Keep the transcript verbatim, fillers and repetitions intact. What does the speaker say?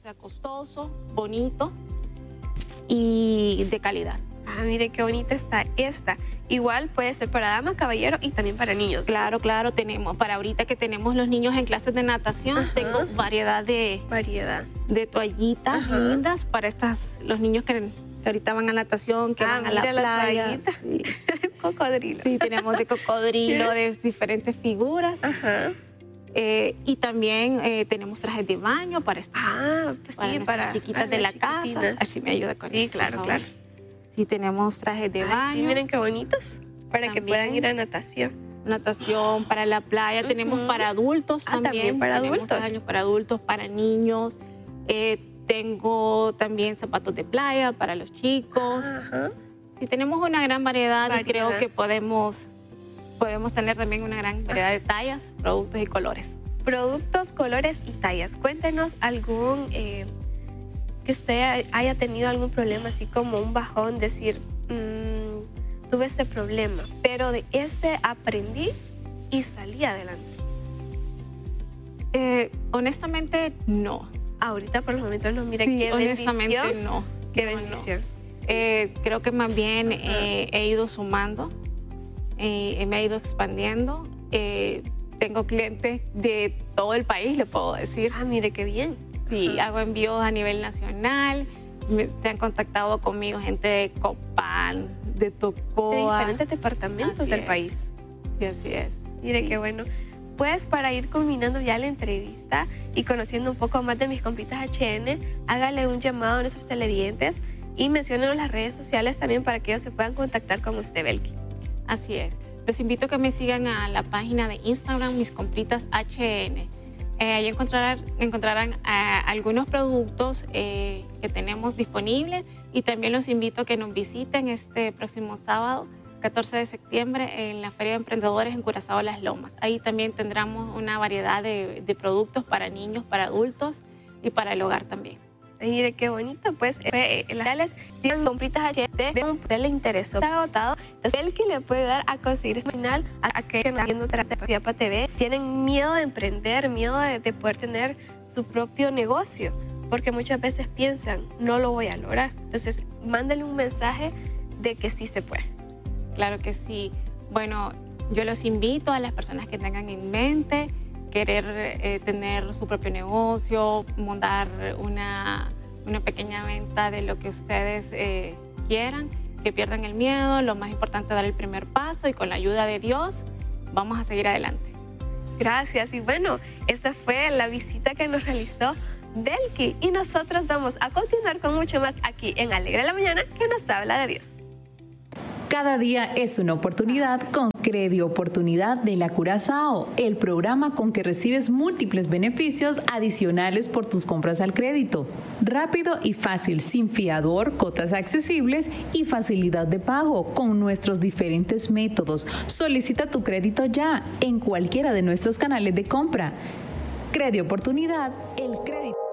sea costoso, bonito y de calidad. Ah, mire qué bonita está esta. Igual puede ser para dama, caballero y también para niños. Claro, claro, tenemos. Para ahorita que tenemos los niños en clases de natación, ajá, tengo variedad de, variedad. de toallitas, ajá, lindas para estas, los niños que, que ahorita van a natación, que ah, van a la playa. Sí. Cocodrilo. Sí, tenemos de cocodrilo, de diferentes figuras. Ajá. Eh, y también eh, tenemos trajes de baño para estas, ah, pues para sí, para chiquitas para de la chiquitinas. casa. Así me ayuda con sí, eso. Sí, claro, claro. Sí, tenemos trajes de Ay, baño. Sí, miren qué bonitos. Para también, que puedan ir a natación. Natación, para la playa. Uh-huh. Tenemos para adultos ah, también. también para tenemos adultos. Años para adultos, para niños. Eh, tengo también zapatos de playa para los chicos. Ajá. Sí, tenemos una gran variedad, variedad. Y creo que podemos, podemos tener también una gran variedad de tallas, productos y colores. Productos, colores y tallas. Cuéntenos algún... Eh, que usted haya tenido algún problema, así como un bajón, decir, mmm, tuve este problema, pero de este aprendí y salí adelante. Eh, honestamente, no. Ahorita por el momento no, mira, sí, qué honestamente bendición. no. Qué no, bendición. No. Eh, creo que más bien eh, he ido sumando, eh, me he ido expandiendo. Eh, tengo clientes de todo el país, le puedo decir. Ah, mire, qué bien. Sí, Ajá. hago envíos a nivel nacional. Me, se han contactado conmigo gente de Copán, de Tocoa. De diferentes departamentos así del es. país. Sí, así es. Mire, sí. qué bueno. Pues para ir culminando ya la entrevista y conociendo un poco más de mis compitas H N, hágale un llamado a nuestros televidentes y menciónenos las redes sociales también para que ellos se puedan contactar con usted, Belki. Así es. Los invito a que me sigan a la página de Instagram, Mis Compritas H N. Eh, ahí encontrarán, encontrarán eh, algunos productos eh, que tenemos disponibles y también los invito a que nos visiten este próximo sábado, catorce de septiembre, en la Feria de Emprendedores en Curazao Las Lomas. Ahí también tendremos una variedad de, de productos para niños, para adultos y para el hogar también. Ay, mire qué bonito, pues eh, las reales sigan Compritas H N, vean un usted le interesó, está agotado, entonces el que le puede dar a conseguir ese final a aquellos que están viendo tras de Fiapa T V, tienen miedo de emprender, miedo de, de poder tener su propio negocio, porque muchas veces piensan, no lo voy a lograr, entonces mándale un mensaje de que sí se puede. Claro que sí. Bueno, yo los invito a las personas que tengan en mente querer eh, tener su propio negocio, montar una, una pequeña venta de lo que ustedes eh, quieran, que pierdan el miedo. Lo más importante es dar el primer paso y con la ayuda de Dios vamos a seguir adelante. Gracias. Y bueno, esta fue la visita que nos realizó Belki y nosotros vamos a continuar con mucho más aquí en Alegre la Mañana, que nos habla de Dios. Cada día es una oportunidad con Credi Oportunidad de la Curazao, el programa con que recibes múltiples beneficios adicionales por tus compras al crédito. Rápido y fácil, sin fiador, cotas accesibles y facilidad de pago con nuestros diferentes métodos. Solicita tu crédito ya en cualquiera de nuestros canales de compra. Credi Oportunidad, el crédito.